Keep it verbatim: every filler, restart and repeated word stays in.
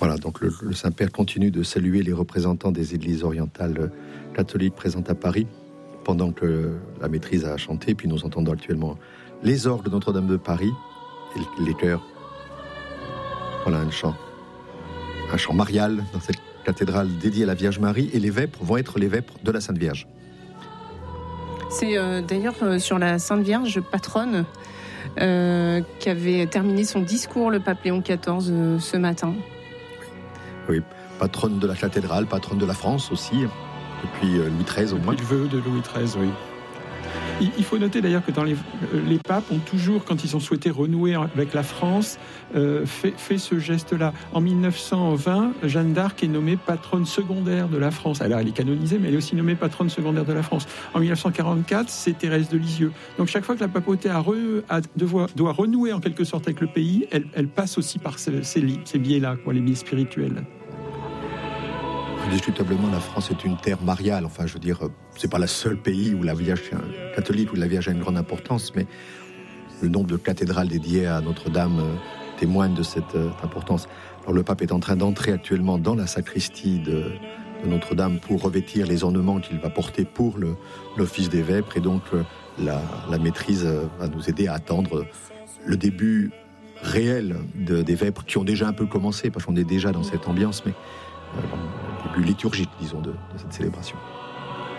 Voilà, donc le, le Saint-Père continue de saluer les représentants des églises orientales catholiques présentes à Paris pendant que la maîtrise a chanté. Puis nous entendons actuellement les orgues de Notre-Dame de Paris et les chœurs. Voilà un chant, un chant marial dans cette cathédrale dédiée à la Vierge Marie, et les vêpres vont être les vêpres de la Sainte Vierge. C'est euh, d'ailleurs euh, sur la Sainte Vierge patronne euh, qui avait terminé son discours le pape Léon quatorze euh, ce matin. Oui, patronne de la cathédrale, patronne de la France aussi, depuis euh, Louis treize au moins. Depuis le vœu de Louis treize, oui. Il faut noter d'ailleurs que dans les, les papes ont toujours, quand ils ont souhaité renouer avec la France, euh, fait, fait ce geste-là. En mille neuf cent vingt, Jeanne d'Arc est nommée patronne secondaire de la France. Alors elle est canonisée, mais elle est aussi nommée patronne secondaire de la France. En mille neuf cent quarante-quatre, c'est Thérèse de Lisieux. Donc chaque fois que la papauté a re, a, doit, doit renouer en quelque sorte avec le pays, elle, elle passe aussi par ces, ces, ces biais-là, quoi, les biais spirituels. Indiscutablement, la France est une terre mariale. Enfin, je veux dire, c'est pas le seul pays où la Vierge catholique, où la Vierge a une grande importance, mais le nombre de cathédrales dédiées à Notre-Dame euh, témoigne de cette euh, importance. Alors, le pape est en train d'entrer actuellement dans la sacristie de, de Notre-Dame pour revêtir les ornements qu'il va porter pour le, l'office des vêpres, et donc euh, la, la maîtrise euh, va nous aider à attendre le début réel de, des vêpres qui ont déjà un peu commencé, parce qu'on est déjà dans cette ambiance, mais euh, le début liturgique, disons, de, de cette célébration.